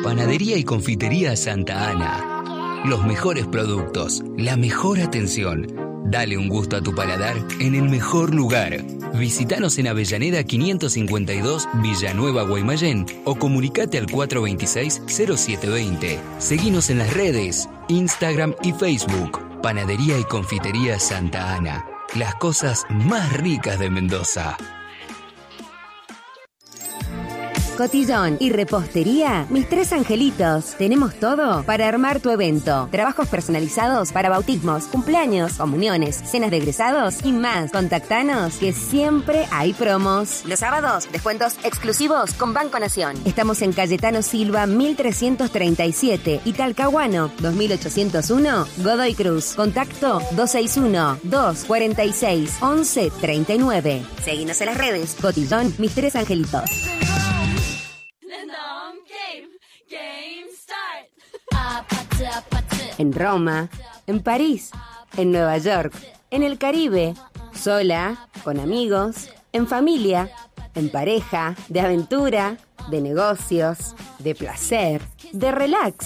Panadería y confitería Santa Ana. Los mejores productos, la mejor atención. Dale un gusto a tu paladar en el mejor lugar. Visítanos en Avellaneda 552, Villanueva, Guaymallén, o comunicate al 426-0720. Seguinos en las redes, Instagram y Facebook. Panadería y confitería Santa Ana. Las cosas más ricas de Mendoza. Cotillón y repostería, Mis Tres Angelitos. Tenemos todo para armar tu evento. Trabajos personalizados para bautismos, cumpleaños, comuniones, cenas de egresados y más. Contactanos que siempre hay promos. Los sábados, descuentos exclusivos con Banco Nación. Estamos en Cayetano Silva 1337 y Talcahuano 2801 Godoy Cruz. Contacto 261-246-1139. Seguinos en las redes. Cotillón, Mis Tres Angelitos. En Roma, en París, en Nueva York, en el Caribe, sola, con amigos, en familia, en pareja, de aventura, de negocios, de placer, de relax.